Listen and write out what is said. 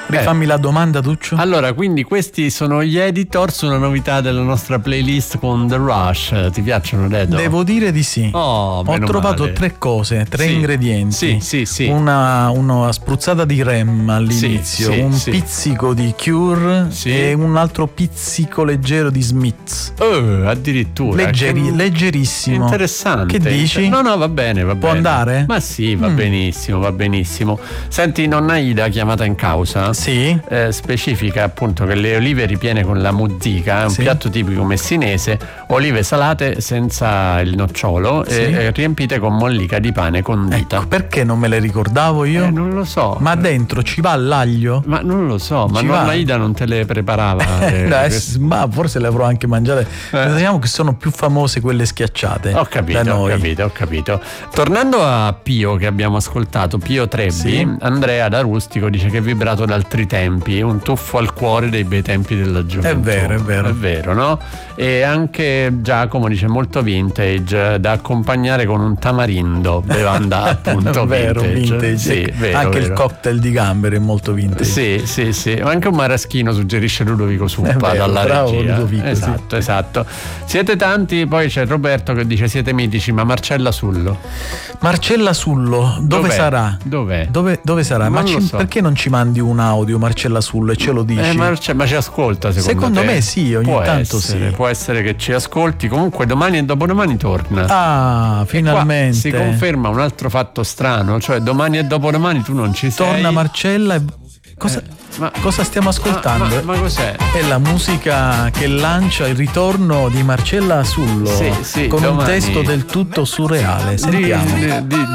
Rifammi la domanda, Tuccio. Allora, quindi questi sono gli editor su una novità della nostra playlist con The Rush. Ti piacciono, Dedo? Devo dire di sì. Oh, ho trovato male. 3 cose, 3 Sì. ingredienti. Sì. Una spruzzata di Rem all'inizio, Sì, un sì. pizzico di Cure Sì. e un altro pizzico leggero di Smiths. Addirittura. Leggerissimo. Interessante. Che dici? No, va bene, va bene. Può andare? Ma sì, va benissimo, va benissimo. Senti, nonna Ida, chiamata in causa, Sì. specifica appunto che le olive ripiene con la muzzica è un Sì. piatto tipico messinese, olive salate senza il nocciolo e riempite con mollica di pane condita. Ecco, perché non me le ricordavo io? Non lo so. Ma dentro ci va l'aglio? Ma non lo so, ma Ci nonna va? Ida non te le preparava. Ma forse le avrò anche mangiate. Pensiamo che sono più famose quelle schiacciate. Ho capito, da noi. ho capito. Tornando a Pio che abbiamo ascoltato, Pio Trebbi, Sì. Andrea da Rustico dice che è vibrato da altri tempi, un tuffo al cuore dei bei tempi della gioventù. È vero. È vero, no? E anche Giacomo dice molto vintage, da accompagnare con un tamarindo, bevanda appunto Vero, vintage. Sì, vero, anche vero. il cocktail di gamberi è molto vintage. Sì, ma anche un maraschino suggerisce Ludovico Suppa È vero, dalla bravo regia. Ludovico, Esatto. Siete tanti, poi c'è Roberto che dice siete mitici, ma Marcella Sullo Marcella Sullo, dove Dov'è? sarà? Dov'è? Dove sarà? Non lo so. Perché non ci mandi un audio, Marcella Sullo, e ce lo dici? Ma ci ascolta secondo te? me sì, ogni tanto sì. Può essere che ci ascolti. Comunque domani e dopodomani torna. Ah, Qua finalmente. si conferma un altro fatto strano, cioè domani e dopodomani tu non ci sei. Torna Marcella e... Cosa stiamo ascoltando? Ma cos'è? È la musica che lancia il ritorno di Marcella Sullo Sì, con domani. un testo del tutto surreale. Sentiamo. Di